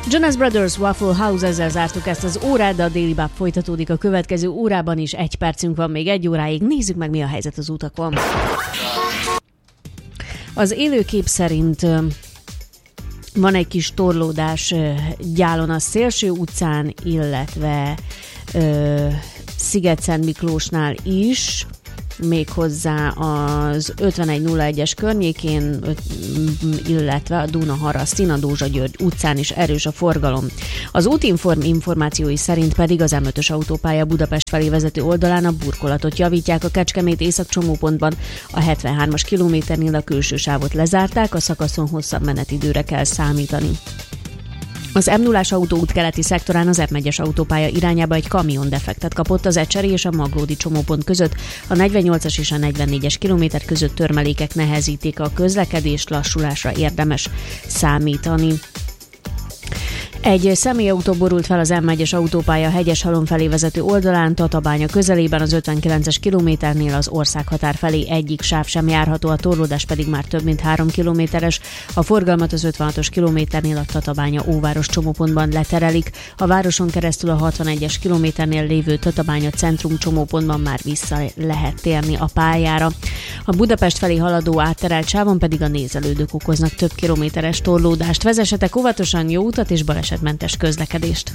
Jonas Brothers Waffle House, ezzel zártuk ezt az órát, de a Daily Bub folytatódik a következő órában is. 1 percünk van még 1 óráig. Nézzük meg, mi a helyzet az utakon. Az élőkép szerint van egy kis torlódás Gyálon a Szélső utcán, illetve Sziget-Szent Miklósnál is, méghozzá az 5101-es környékén, illetve a Dunaharasztin, a Dózsa György utcán is erős a forgalom. Az útinform információi szerint pedig az M5-ös autópálya Budapest felé vezető oldalán a burkolatot javítják a Kecskemét észak csomópontban. A 73-as kilométernél a külső sávot lezárták, a szakaszon hosszabb menetidőre kell számítani. Az M0-as autóút keleti szektorán az M1-es autópálya irányába egy kamion defektet kapott az Ecseri és a Maglódi csomópont között. A 48-as és a 44-es kilométer között törmelékek nehezítik a közlekedést, lassulásra érdemes számítani. Egy személyautó borult fel az M1-es autópálya Hegyeshalom felé vezető oldalán, Tatabánya közelében az 59-es kilométernél az országhatár felé egyik sáv sem járható, a torlódás pedig már több mint 3 kilométeres. A forgalmat az 56-os kilométernél a Tatabánya-Óváros csomópontban leterelik. A városon keresztül a 61-es kilométernél lévő Tatabánya centrum csomópontban már vissza lehet térni a pályára. A Budapest felé haladó átterelt sávon pedig a nézelődők okoznak több kilométeres torlódást. Vezessetek óvatosan, jó utat és balesetmentes közlekedést!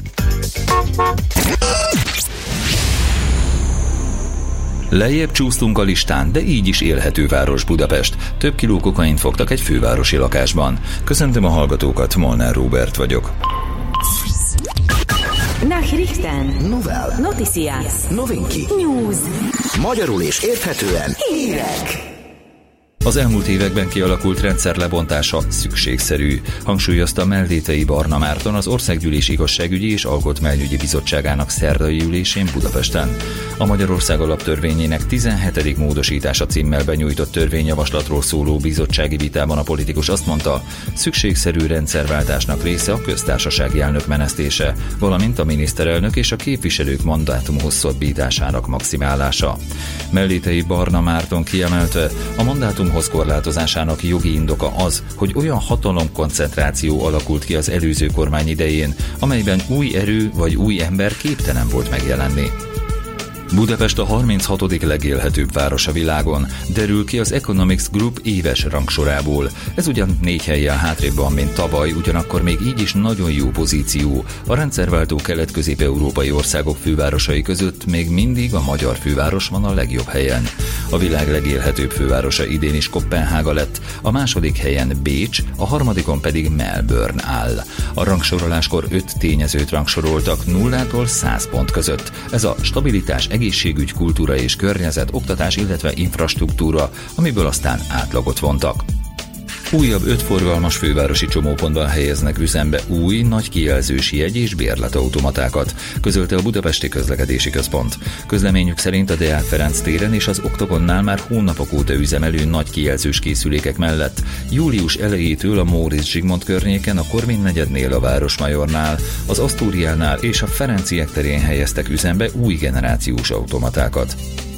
Lejjebb csúsztunk a listán, de így is élhető város Budapest. Több kiló kokaint fogtak egy fővárosi lakásban. Köszöntöm a hallgatókat, Molnár Róbert vagyok. Nachrichten. Novel. Noticias. Novinki. News. Magyarul és érthetően. Hírek. Az elmúlt években kialakult rendszer lebontása szükségszerű, hangsúlyozta Mellétei Barna Márton az Országgyűlés Igazságügyi és Alkotmányügyi Bizottságának szerdai ülésén Budapesten. A Magyarország alaptörvényének 17. módosítása címmel benyújtott törvényjavaslatról szóló bizottsági vitában a politikus azt mondta, szükségszerű rendszerváltásnak része a köztársasági elnök menesztése, valamint a miniszterelnök és a képviselők mandátum hosszabbításának maximálása. Mellétei Barna Márton kiemelte, a mandátum korlátozásának jogi indoka az, hogy olyan hatalomkoncentráció alakult ki az előző kormány idején, amelyben új erő vagy új ember képtelen volt megjelenni. Budapest a 36. legélhetőbb város a világon, derül ki az Economics Group éves rangsorából. Ez ugyan 4 hellyel hátrébb van, mint tavaly, ugyanakkor még így is nagyon jó pozíció. A rendszerváltó kelet-közép-európai országok fővárosai között még mindig a magyar főváros van a legjobb helyen. A világ legélhetőbb fővárosa idén is Koppenhága lett, a második helyen Bécs, a harmadikon pedig Melbourne áll. A rangsoroláskor 5 tényezőt rangsoroltak 0-tól 100 pont között. Ez a stabilitás, egészségügy, kultúra és környezet, oktatás, illetve infrastruktúra, amiből aztán átlagot vontak. Újabb 5 forgalmas fővárosi csomópontban helyeznek üzembe új, nagy kijelzős jegy- és bérletautomatákat, közölte a Budapesti Közlekedési Központ. Közleményük szerint a Deák Ferenc téren és az Oktogonnál már hónapok óta üzemelő nagy kijelzős készülékek mellett július elejétől a Móricz Zsigmond környéken, a Korvin negyednél, a Városmajornál, az Asztóriánál és a Ferenciek terén helyeztek üzembe új generációs automatákat.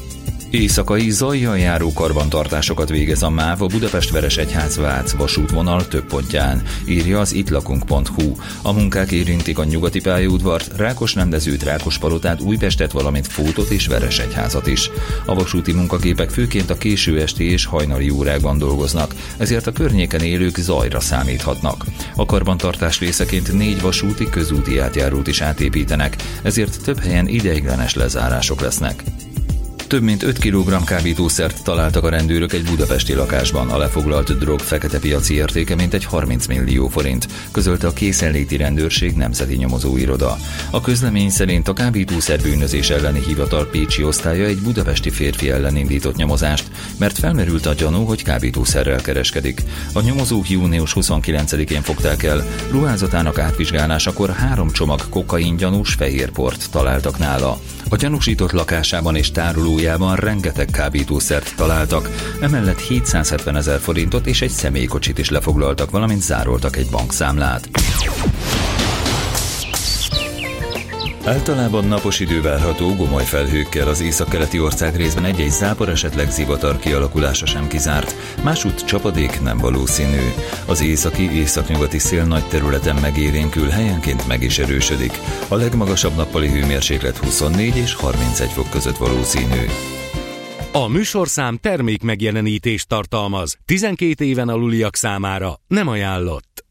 Éjszakai zajjal járó karbantartásokat végez a MÁV a Budapest-Veresegyház-Vác vasútvonal több pontján, írja az ittlakunk.hu. A munkák érintik a nyugati pályaudvart, Rákosrendezőt, Rákospalotát, Újpestet, valamint Fótot és Veresegyházat is. A vasúti munkagépek főként a késő esti és hajnali órákban dolgoznak, ezért a környéken élők zajra számíthatnak. A karbantartás részeként 4 vasúti közúti átjárót is átépítenek, ezért több helyen ideiglenes lezárások lesznek. Több mint 5 kg kábítószert találtak a rendőrök egy budapesti lakásban. A lefoglalt drog fekete piaci értéke mintegy 30 millió forint, közölte a Készenléti Rendőrség Nemzeti Nyomozóiroda. A közlemény szerint a kábítószer bűnözés elleni hivatal pécsi osztálya egy budapesti férfi ellen indított nyomozást, mert felmerült a gyanú, hogy kábítószerrel kereskedik. A nyomozók június 29-én fogták el, ruházatának átvizsgálásakor 3 csomag kokain gyanús fehérport találtak nála. A gyanúsított lakásában és tárolójában rengeteg kábítószert találtak, emellett 770 000 forintot és egy személykocsit is lefoglaltak, valamint zároltak egy bankszámlát. Általában napos idő várható, gomoly felhőkkel, az északkeleti ország részben egy-egy zápor, esetleg zivatar kialakulása sem kizárt, másútt csapadék nem valószínű. Az északi-északnyugati szél nagy területen megélénkül, helyenként meg is erősödik. A legmagasabb nappali hőmérséklet 24 és 31 fok között valószínű. A műsorszám termék megjelenítést tartalmaz. 12 éven aluliak számára nem ajánlott.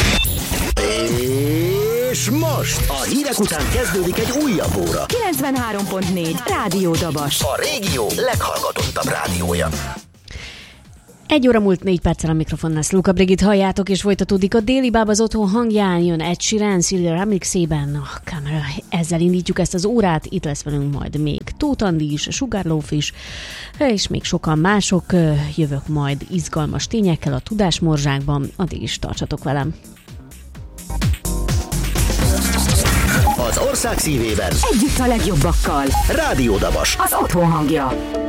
És most a hírek után kezdődik egy újabb óra. 93.4 Rádió Dabas. A régió leghallgatottabb rádiója. 1 óra múlt 4 perccel a mikrofonnál Szluka Brigit halljátok, és folytatódik a Déli Báb az otthon hangján, jön Ed Sheeran, Silvia remixében. Kamera, ezzel indítjuk ezt az órát, itt lesz velünk majd még Tóth Andi is, Sugárlóf is, és még sokan mások. Jövök majd izgalmas tényekkel a Tudásmorzsákban, addig is tartsatok velem. Az ország szívében Együtt a legjobbakkal. Rádió Dabas. Az otthon hangja.